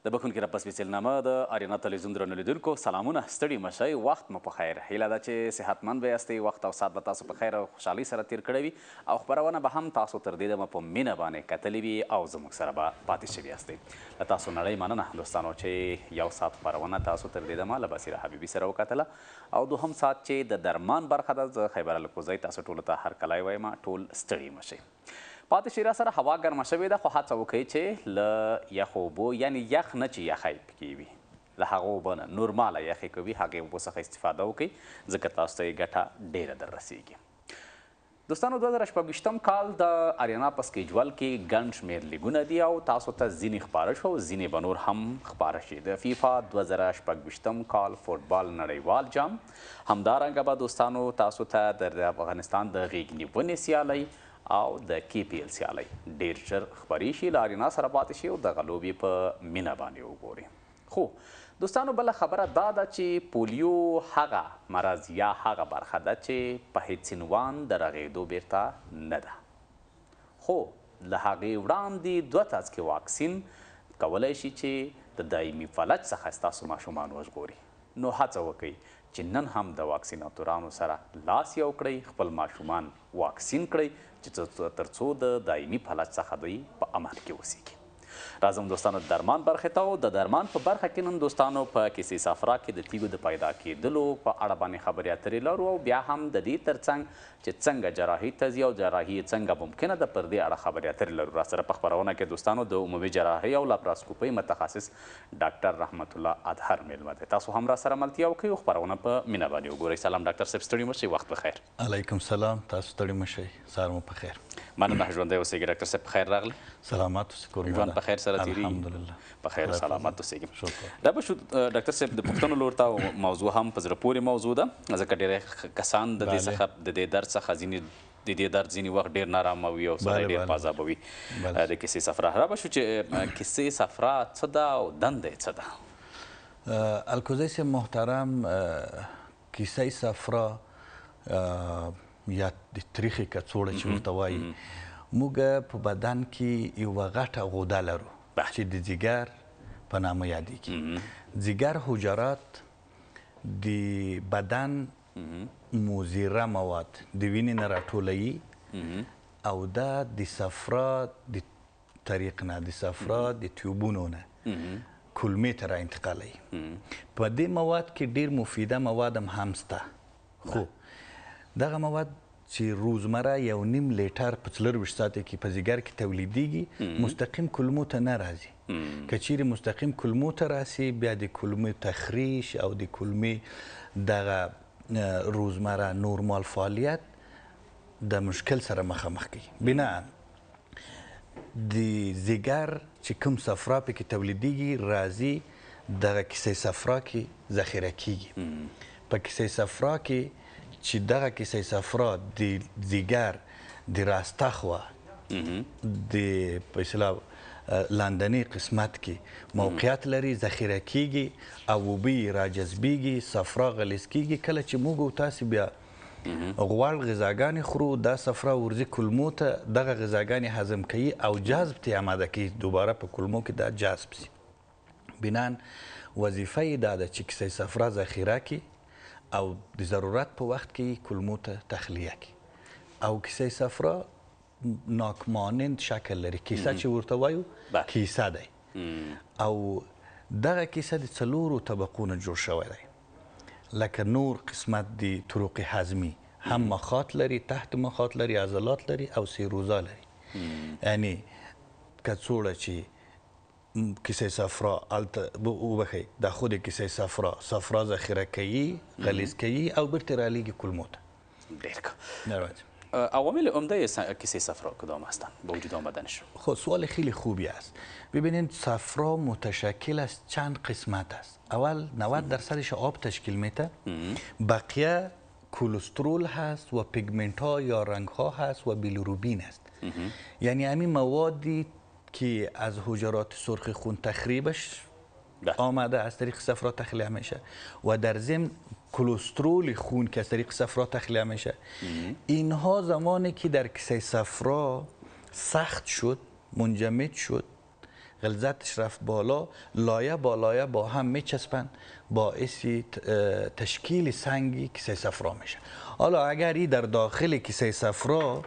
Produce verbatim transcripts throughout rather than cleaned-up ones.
د بخونکي رب په سپېڅلنامه د اریانا تلویزیون درنو لیدونکو سلامونه، ستړي مه شئ، وخت مو په خیر. هیله ده چې صحتمند به یاستئ، وخت او ساعت به تاسو په خیر او خوشحالۍ سره تیر کړی وي او خپرونه به هم تاسو تر دې دمه په مینه باندې کتلې وي او زموږ سره به پاتې شوي یاستئ. له تاسو نړۍ مننه دوستانو چې یو ساعت خپرونه تاسو تر دې دمه له بصیره حبیبي سره وکتله او دوهم ساعت چې د درمان برخه ده زه خیبر الکوزی تاسو ټولو ته هرکلی وایم، ټول ستړي مه شئ. پاتې شي را سره هوا ګرمه شوې ده، خو هڅه وکړئ چې له یخو اوبو یعنې یخ نه چې یخی پکې وي له هغو اوبو نه نورماله یخې که وي هغې اوبو څخه استفاده وکړئ ځکه تاسو ته یې ګټه ډېره در رسیږي. دوستانو دوه زره شپږ ویشتم کال د اریانا په سکیجول کې ګڼ شمېر لیګونه دي او تاسو ته ځینې خپاره شو، ځینې به نور هم خپاره شي. د فیفا دوه زره شپږ ویشتم کال فوټبال نړیوال جام، همدارنګه به دوستانو تاسو ته د افغانستان د غیږ نیونې سیالۍ او د کی پی ایل سیالۍ ډېر ژر خپرې شي. له ارینا سره پاتې شي او دغه لوبې په مینه باندې وګورئ. خو دوستانو بله خبره دا ده چې پولیو هغه مرض یا هغه برخه ده چې په هیڅ عنوان د رغېدو بیرته نه ده، خو له هغې وړاندې دوه څاڅکي واکسین کولی شي چې د دایمي فلج څخه ستاسو ماشومان وژغوري. نو هڅه وکړئ چې نن هم د واکسیناتورانو سره لاس یو کړئ، خپل ماشومان واکسین کړئ چې تر څو د دایمي فلج څخه دوی په امان کې اوسیږي. راځم دوستانو د درمان برخې ته. او د درمان په برخه کې نن دوستانو په کیسې صفرا کې د تیږو د پیدا کېدلو په اړه باندې خبرې اترې لرو او بیا هم د دې ترڅنګ چې څنګه جراحي ته ځي او جراحي څنګه ممکنه ده پر دې اړه خبرې اترې لرو. راسره په خپرونه کې دوستانو د عمومي جراحي او لاپراسکوپۍ متخصص ډاکټر رحمت الله اطهر میلمه دی. تاسو هم راسره ملتیا وکړئ او خپرونه په مینه باندې وګورئ. سلام ډاکټر صاحب، ستړي مه شئ، وخت بخیر. علیکم سلام، تاسو ستړي مه شئ، سهار مو په خیر. مننه، ژوندی اوسېږئ ډاکټر صاحب، په خیر راغلی. سلامات اوسئ، کورنۍ ژوند په خیر سره تېرېږي؟ الحمدلله په خیر او سلامت اوسېږم. دا به شو ډاکټر صاحب د پوښتنو لور ته موضوع هم په زړه پورې موضوع ده، ځکه ډېری کسان د دې څخه د دې درد څخه ځینې د دې درد ځینې وخت ډېر نارامه وي او سړی ډېر په عذابه وي. د کیسې صفرا را به شو چې کیسې صفرا څه ده او دنده یې څه ده؟ الکوزی صاحب محترم، کیسې صفرا یا د تریخې کڅوړه چې ورته وایي، موږ په بدن کې یوه غټه غده لرو چې د ځیګر په نامه یادېږي. ځیګر حجرات د بدن مضره مواد د وینې نه راټولوي او دا د صفرا د طریق نه د صفرا د تیوبونو نه کولمې ته را انتقالوي. په دې مواد کې ډېر مفیده مواد هم هم شته، خو دغه مواد چې روزمره یو نیم لیټر په څلرویشت ساعته کې په ځیګر کې تولیدیږي مستقیم کولمو ته نه راځي. که چیرې مستقیم کولمو ته راسي بیا د کولمې تخریش او د کولمې دغه روزمره نورمال فعالیت د مشکل سره مخامخ کوي. بنا د ځیګر چې کوم صفرا پکې تولیدیږي راځي دغه کیسې صفرا کې ذخیره کیږي. په کیسې صفرا کې چې دغه کیسې صفرا د ځیګر د راسته خوا د په اصطلاح لاندنی قسمت کې موقعیت لري، ذخیره کیږي او اوبه راجذبیږي، صفرا غلیظ کیږي. کله چې موږ او تاسې بیا غوړ غذاګانې خورو دا صفرا ورځي کولمو ته، دغه غذاګانې هضم کوي او جذب ته آماده کوي، دوباره په کولمو کې دا جذب شي. بنان وظیفه یې دا ده چې کیسې صفرا ذخیره کړي او د ضرورت په وخت کې کولمو ته تخلیه کړي. او کیسې صفرا ناکمانند شکل لري، کیسه چې ورته وایو کیسه دی او دغه کیسه د څلورو طبقو نه جوړ شوی دی. لکه نور قسمت د طرق هضمي هم مخاط لري، تحت مخاط لري، عضلات لري او سیروزا لري. یعنی کڅوړه چې کیسې صفرا الته وبخئ دا خود کیسې صفرا صفرا ذخیره کوي، غلیظ کوي او بیرته رالیږي کولمو ته. ډېر ښه. عوامل عمده کیسه صفرا کدام هستند به وجود آمدنشون؟ خب سوال خیلی خوبی است. ببینید صفرا متشکل از چند قسمت است. اول نود درصدش آب تشکیل میده، بقیه کلسترول هست و پیگمنت ها یا رنگ ها هست و بیلیروبین است. یعنی همین موادی که از حجرات سرخ خون تخریبش آمده از طریق صفرا تخلیه میشه و در ضمن کلسترول خون که از طریق صفرا تخلیه میشه، اینها زمانی که در کیسه صفرا سخت شد، منجمد شد، غلظتش رفت بالا، لایه با لایه با هم میچسبن، باعث تشکیل سنگی کیسه صفرا میشه. حالا اگر این در داخل کیسه صفرا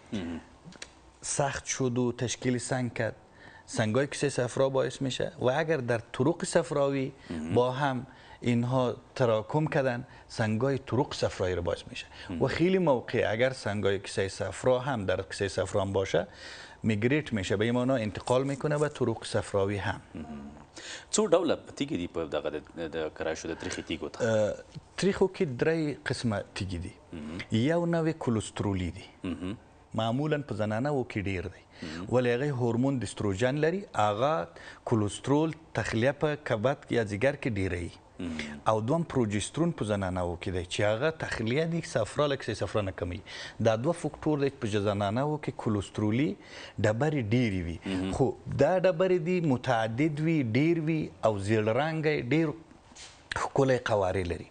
سخت شد و تشکیل سنگ کرد، سنگای کیسه صفرا باعث میشه، و اگر در طرق صفراوی با هم اینها تراکم کردن، سنگای طرق صفرایی رو باعث میشه. و خیلی موقع اگر سنگای کیسه صفرا هم در کیسه صفرا هم باشه، میگریت میشه، به این معنا انتقال میکنه به طرق صفراوی هم. څو ډوله تیږې دي په دغه د کرای شو د تریخي تیږو ته؟ تریخو کې درې قسمه تیږې دي. یو نوع کولسترولي دي، معمولا په زنانو کې ډیر دی، ولې هغه هورمون د استروجن لري، هغه کولسترول تخلیه په کبد یا ځیګر کې ډیروي. او دوم پروجسترون په زنانو کې دی چې هغه تخلیه د صفرا له کیسې صفرا نه کموي. دا دوه فکتور دی په زنانو کې کولسترولي ډبرې ډیرې وي، خو دا ډبرې دي متعدد وي، ډیر وي او زیړ رنګه ډیر ښکلی قوارې لري.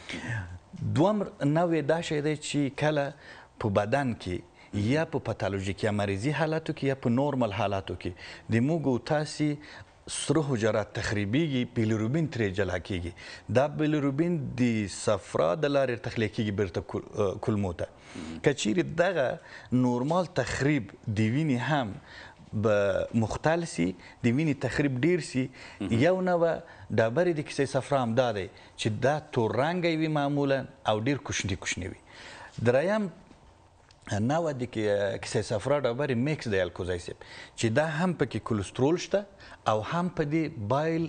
دوم نوع دا شی دی چې کله په بدن کې یا په پاتولوژیک یا مریضي حالاتو کې یا په نورمال حالاتو کې د موږ او تاسې سره حجرات تخریبیږي، بیلیروبین ترې جلا کیږي. دا بیلیروبین د صفرا د لارې تخلیه کیږي بیرته کولمو ته. که چیرې دغه نورمال تخریب د وینې هم به مختل سي، د وینې تخریب ډیر سي، یو نوع ډبرې د کیسې صفرا هم دا دی چې دا تور رنګه وي معمولا او ډیر کوچني کوچني وي. دریم نوع د کیسې صفرا ډبرې میکس دی الکوزای چې دا هم پکې کولسترول شته او هم په دې بایل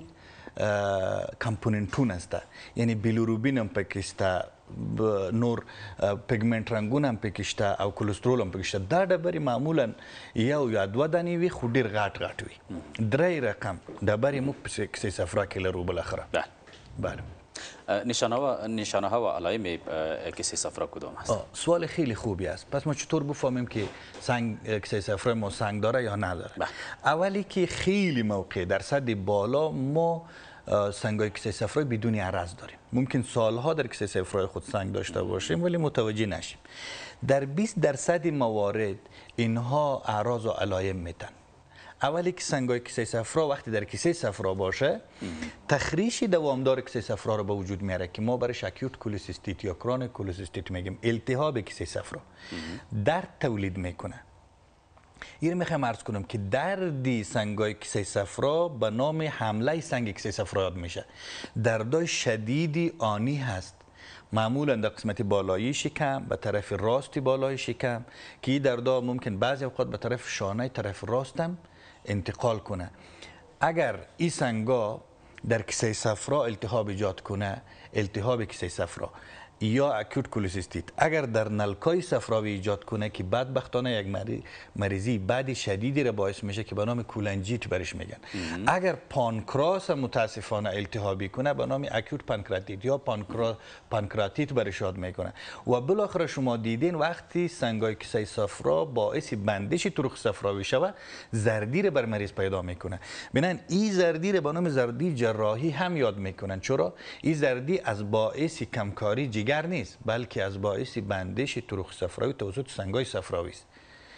کمپوننټونه شته، یعنی بیلیروبین هم پکې شته، نور پیګمنټ رنګونه هم پکې شته او کولسترول هم پکې شته. دا ډبرې معمولا یو یا دوه دانې وي خو ډېر غاټ غاټ وي. درې رقم ډبرې موږ په کیسې صفرا کې لرو بالاخره. بله. نشانه ها و علائم کیسه صفرا کدام است؟ سوال خیلی خوبی است. پس ما چطور بفهمیم که سنگ کیسه صفرا ما سنگ داره یا نداره؟ اولی که خیلی موقع در سطح بالا ما سنگای کیسه صفرا بدون عرض داریم. ممکن سالها در کیسه صفرا خود سنگ داشته باشیم ولی متوجه نشیم. در بیست درصد موارد اینها اعراض و علائم میتن. اولی که سنگای کیسه صفرا وقتی در کیسه صفرا باشه، تخریش دوامدار کیسه صفرا رو به وجود میاره که ما برش اکیوت کولوسیستیت یا کرونیک کولوسیستیت میگیم، التهاب کیسه صفرا درد تولید میکنه. این رو میخوام عرض کنم که درد سنگای کیسه صفرا به نام حمله سنگ کیسه صفرا یاد میشه. دردای شدیدی آنی هست، معمولا در قسمت بالایی شکم به طرف راستی بالای شکم که این دردا ممکن بعضی اوقات به طرف شانه طرف راستم انتقال کنه. اگر این سنگا در کیسه صفرا التهاب ایجاد کنه، التهاب کیسه صفرا یا اکوت کولوسیستیت اگر در نلکای صفراوی ایجاد کنه که بدبختانه یک مریضی بعد شدیدی را باعث میشه که به نام کولنجیت برش میگن. اگر پانکراس متاسفانه التهابی کنه به نام اکوت پانکراتیت یا پانکرا... پانکراتیت برش یاد میکنه. و بالاخره شما دیدین وقتی سنگای کیسه صفرا باعث بندش طرق صفراوی شوه، زردی را بر مریض پیدا میکنه. ببینن این زردی را به نام زردی جراحی هم یاد میکنن. چرا؟ این زردی از باعث کمکاری جگر نیست بلکه از باعث بندش طرق صفراوی توسط سنگای صفراوی است.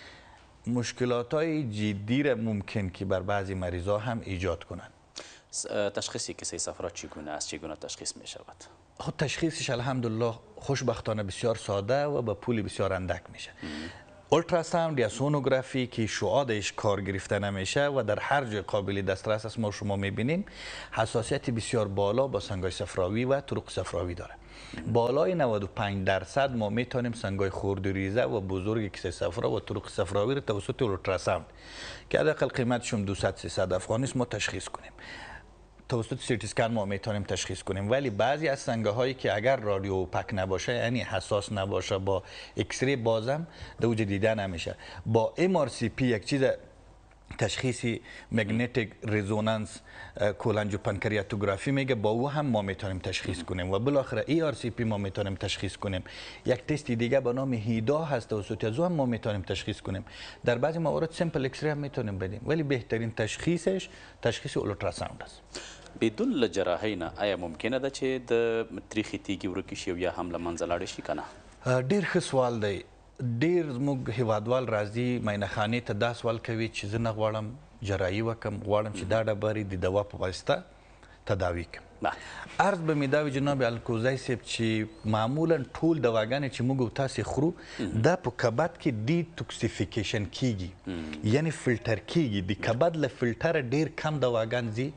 مشکلات های جدی را ممکن که بر بعضی مریضا هم ایجاد کنند. تشخیصی کیسه صفرا چگونه است؟ چگونه تشخیص می شود؟ خود تشخیصش الحمدلله خوشبختانه بسیار ساده و با پول بسیار اندک میشه. اولتراساوند یا سونوگرافی که شعاعش کار گرفته نمیشه و در هر جای قابل دسترس است ما شما میبینیم، حساسیت بسیار بالا با سنگای صفراوی و طرق صفراوی داره. بالای نود و پنج درصد ما میتونیم سنگای خردریزه و بزرگ کیسه صفرا و طرق صفراوی رو توسط اولتراساوند که حداقل قیمتشون دویست سیصد افغانی است ما تشخیص کنیم. توسط سی تی اسکن ما میتونیم تشخیص کنیم. ولی بعضی از سنگه هایی که اگر رادیو پک نباشه، یعنی حساس نباشه، با اکسری بازم دوج دیده نمیشه. با ام آر سی پی یک چیز تشخیصی مگنتیک رزونانس کولانجو پانکریاتوگرافی میگه، با او هم ما میتونیم تشخیص کنیم. و بالاخره ای آر سی پی ما میتونیم تشخیص کنیم. یک تست دیگه به نام هیدا هست توسط از هم ما میتونیم تشخیص کنیم. در بعضی موارد سیمپل اکسری هم میتونیم بدیم، ولی بهترین تشخیصش تشخیص اولتراساوند است. بدون له جراحۍ نه آیا ممکنه ده چې د تریخي تیږې ورکې شي او یا هم له منځه لاړې شي که نه؟ ډېر ښه سوال دی. ډېر زموږ هیوادوال راځي مینهخانې ته دا سوال کوي چې زه نه غواړم جراحي وکم، غواړم چې دا ډبرې د دوا په واسطه تداوي کړم. عرض به مې دا وي جناب الکوزی صاحب چې معمولا ټول دواګانې چې موږ او تاسې خورو دا په کبد کې ډیټوکسیفیکیشن کیږي، یعنی فلټر کیږي. د کبد له فلټره ډیر کم دواګان ځي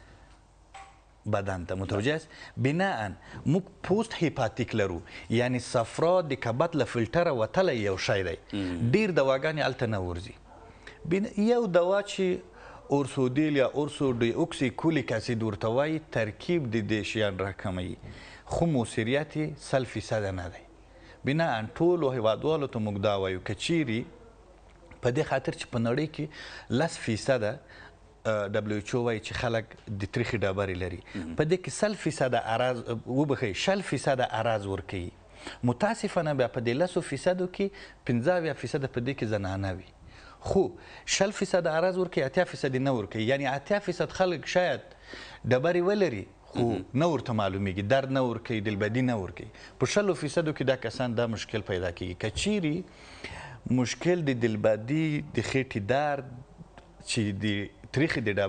بدن ته، متوجه یاست؟ بناء موږ پوست هیپاتیک لرو، یعنی صفرا د کبد له فلټره وتلی یو شی دی، ډیر دواګانې هلته نه ورځي. یو دوا چې اورسودیل یا اورسو ډی اوکسی کولیک اسید ورته وایي، ترکیب د دې شیان راکموي، خو موثریت یې سل فیصده نه دی. بناء ټولو هیوادوالو ته موږ دا وایو که چیرې په دې خاطر چې په نړۍ کې لس فیصده دبلیو ایچ او وایي چې خلک د تریخي ډبرې لري، په دې کې سل فیصده اراز وبښئ شل فیصده اراز ورکوي. متاسفانه بیا په دې لسو فیصدو کې پنځه اویا فیصده په دې کې زنانه وي، خو شل فیصد اراز ورکوي، اتیا فیصد نه ورکوي. یعنی اتیا فیصد خلک شاید ډبرې ولري خو نه ورته معلومیږي، درد نه ورکوي، دلبدي نه ورکوي. په شلو فیصدو کې دا کسان دا مشکل پیدا کیږي. که چیرې مشکل د دلبدي د خېټې درد چې د تریخي د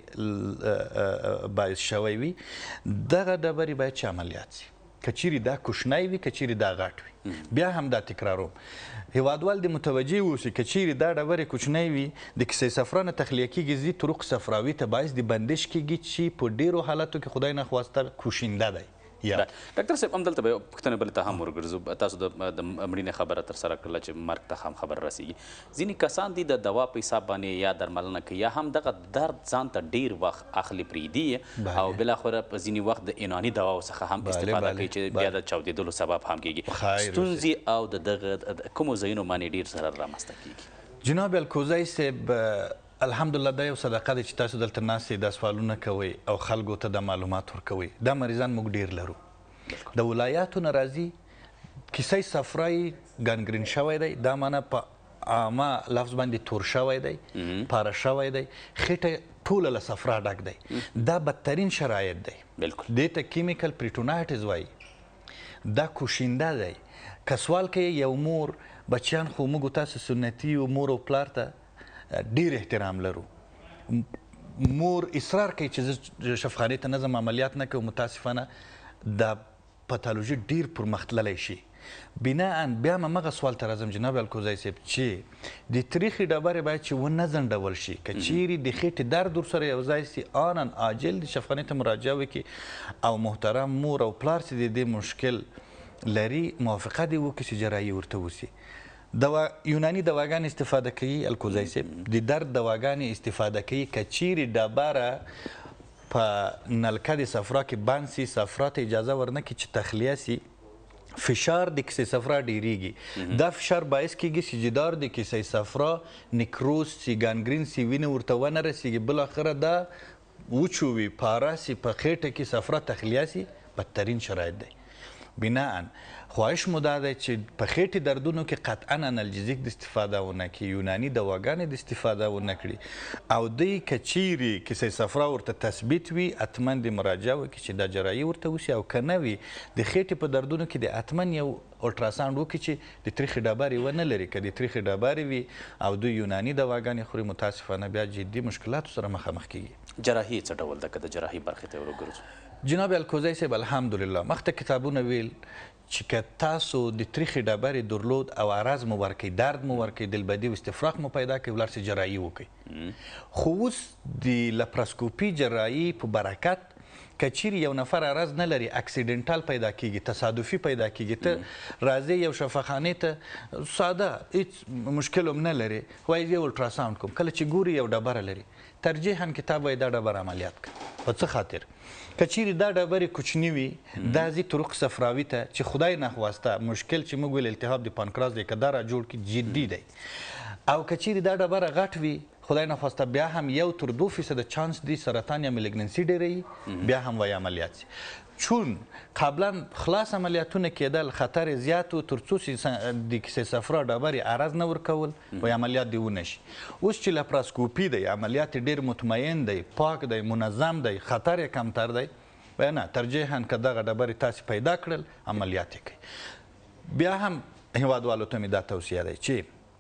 ډبرې باعث شوی وي، دغه ډبرې باید چې عملیات شي. که چیرې دا کوچنی وي، که چیرې دا غټ وي. بیا هم دا تکراروم، هیوادوال د متوجه اوسي که چیرې دا ډبرې کوچنی وي، د کیسې صفرا نه تخلیه کیږي، ځي طرق صفراوي ته باعث د بندش کیږي چې په ډیرو حالاتو کې خدای نخواسته کوشنده دی. ډاکټر صاحب همدلته به پوښتنه بلې ته هم ورګرځو. تاسو د مړینې خبره ترسره کړله چې مرګ ته هم خبر رسیږي. ځینې کسان دي د دوا په حساب باندې یا درملنه کوي، یا هم دغه درد ځان ته ډیر وخت اخلي پرېږدي، او بالاخره په ځینې وخت د یوناني دواو څخه هم استفاده کوي چې بیا د چاودېدلو سبب هم کیږي. ستونزې او د دغه کومو ځایونو باندې ډیر ضرر رامنځته کیږي؟ جناب الکوزی صاحب الحمدلله دا یو صدقه ده چې تاسو دلته ناستې دا سوالونه کوئ او خلکو ته دا معلومات ورکوئ. دا مریضان موږ ډیر لرو، د ولایاتو نه راځي، کیسه صفرای ګانګرین شوی دی، دا معنی په عامه لفظ باندې تور شوی دی، پاره شوی دی، خېټه ټوله له صفرا ډک دی. دا بدترین شرایط دی. بالکل دې ته کیمیکل پریټونایټس وایي. دا کوشنده دی. که سوال کوي یو مور بچیان، خو موږ تاسو سنتي او مور او پلار ته ډیر احترام لرو. مور اصرار کوي چې زه شفاخانې ته نه ځم، عملیات نه کوم. متاسفانه دا پاتالوژي ډیر پرمختللی شي. بناء بیا م مغه سوال ته راځم جناب الکوزی صاحب چې د تریخي ډبرې باید چې ونه ځنډول شي. که چیرې د خېټې درد ورسره یو ځای سي، آنن عاجل د شفاخانې ته مراجعه وکړي، او محترم مور او پلار چې د دې مشکل لري موافقه دې وکړي چې جراحي ورته وسي. دوا یوناني دواګانې استفاده کوي الکوزی صاحب، د درد دواګانې استفاده کوي. که چیرې ډبره په نلکه د صفرا کې بند سي، صفرا ته اجازه ورنه کړي چې تخلیه سي، فشار د کیسې صفرا ډیریږي. دا فشار باعث کیږي چې جدار د کیسې صفرا نیکروز سي، ګانګرین سي، وینه ورته ونه رسیږي، بالاخره دا وچوي، پاره سي، په خېټه کې صفرا تخلیه سي. بدترین شرایط دی. بناء خواهش مو دا دی چې په خېټې دردونو کې قطعا انالجیزیک د استفاده ونه کړي، یوناني دواګانې د استفاده ونه کړي، او دوی که چیرې کیسې صفرا ورته تثبیت وي، حتما د مراجعه وکړي چې دا جراحي ورته وسي. او که نه وي د خېټې په دردونو کې د حتما یو الټراساونډ وکړي چې د تریخي ډبرې ونه لري. که د تریخي ډبرې وي او دوی یوناني دواګانې خوري، متاسفانه بیا جدي مشکلاتو سره مخامخ کیږي. جراحي څه ډول ده؟ که د جراحي برخې ته ورګرځو. جناب الکوزی صاحب الحمدلله مخته کتابونه ویل چې که تاسو د تریخي ډبرې درلود او عرض مو ورکوي، درد مو ورکوي، دلبدي او استفراغ مو پیدا کوي، ولاړ سئ جراحي وکړئ. خو اوس د لپراسکوپي جراحي په برکت که چیرې یو نفر عرض نه لري، اکسیډنټال پیدا کیږي، تصادفي پیدا کیږي، ته راځئ یو شفاخانې ته ساده هیڅ مشکل هم نه لري، وایي یو الټراساونډ کوم. کله چې ګوري یو ډبره لري، ترجیحاً کتاب وایي دا ډبره عملیات کړه. په څه خاطر؟ که چیرې دا ډبرې کوچني وي، دا ځي طرق صفراوي ته چې خدای نخواسته مشکل چې موږ ویل التهاب د پانکراس دی، که دا را جوړ کړي جدي دی. او که چیرې دا ډبره غټ وي، خدای نخواسته بیا هم یو تر دو فیصده چانس دی سرطان یا ملیګننسي ډېروي، بیا هم وایي عملیات شي. چون قبلا خلاص عملیاتونه کېدل خطر زیات و، تر څو چې د کیسې صفرا ډبرې عرض نه ورکول، وایي عملیات دې ونه شي. اوس چې لپراسکوپي دی، عملیات ډېر مطمئن دی، پاک دی، منظم دی، خطر یې کمتر دی، وایي نه ترجیحاً که دغه ډبرې تاسې پیدا کړل عملیات یې کوي. بیا هم هیوادوالو ته مې دا توصیه دی چې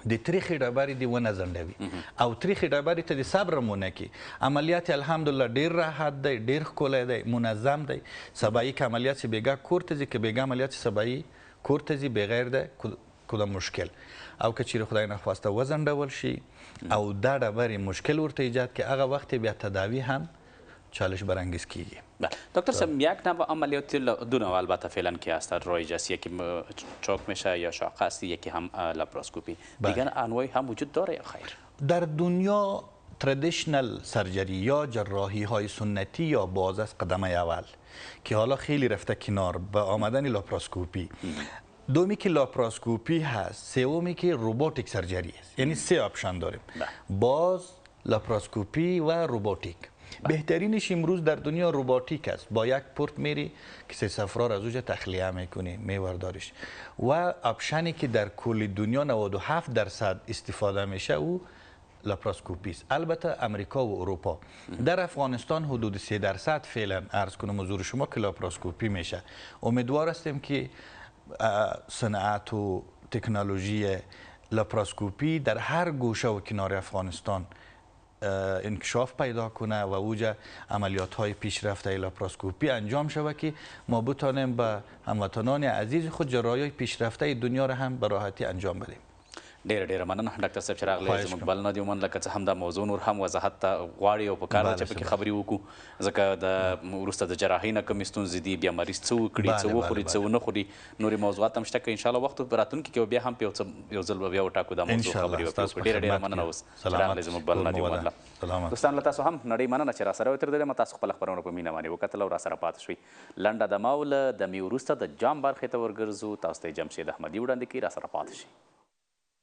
د تریخې ډبرې دې ونه ځنډوي او تریخې ډبرې ته د صبر مونه کړي. عملیات الحمدلله ډېر راحت دی، ډېر ښکلی دی، منظم دی. سبایی که عملیات چې بېګا کور ته ځي که بېګا عملیات چې سبایی کور ته ځي بغیر دی کدام مشکل. او که چیرې خدای نخواسته وځنډول شي او دا ډبرې مشکل ورته ایجاد کړي، هغه وخت بیا تداوی هم چالش برانگیز کیږي. دکتر صاحب یک نوع عملیات دو نوع البته فعلا که هست رایج است، یکی چاک میشه یا شاقه است، یکی هم لاپاراسکوپی. دیگر انواعی هم وجود داره یا خیر؟ در دنیا تردیشنل سرجری یا جراحی های سنتی یا باز از قدم اول که حالا خیلی رفته کنار به آمدن لاپاراسکوپی. دومی که لاپاراسکوپی هست، سومی که روباتیک سرجری است. یعنی سه آپشن داریم: باز، لاپاراسکوپی و روباتیک. بهترینش امروز در دنیا روباتیک است. با یک پورت میری کسی صفرا را از اوجه تخلیه میکنی میوردارش. و آپشنی که در کل دنیا نود و هفت درصد استفاده میشه او لاپاراسکوپی است. البته امریکا و اروپا. در افغانستان حدود سه درصد فعلا عرض کنم حضور شما که لاپاراسکوپی میشه. امیدوار هستیم که صنعت و تکنولوژی لاپاراسکوپی در هر گوشه و کنار افغانستان انکشاف پیدا کنه و اوجه عملیات های پیشرفته لاپاراسکوپی انجام شود که ما بتانیم به هموطنان عزیز خود جراحی پیشرفته دنیا را هم به راحتی انجام بدیم. ډېره ډېره مننه ډاکټر صاحب چې راغلی. زموږ بل نه دې ومنله که څه هم دا موضوع نور هم وضاحت ته غواړي او په کار ده چې پکې خبرې وکړو، ځکه د وروسته د جراحۍ نه کومې ستونزې دي، بیا مریض څه وکړي، څه وخوري، څه ونه خوري، نورې موضوعات هم شته که انشاءالله وخت په راتلونکي کې بیا هم یو ځل به بیا وټاکو دا موضوع خبرې وکړو. ډېره ډېره مننه اوس چې راغلی زموږ بل نه دې ومنله. دوستان له تاسو هم نړۍ مننه چې راسره وترېدلې. تاسو خپله خپرونه په مینه باندې وکتله او راسره پاتې شوئ. لنډه دمه او له دمې وروسته د جام برخې ته ورګرځو. تاسو ته یې جمشید احمدي وړاندې کوي. راسره پاتې شئ.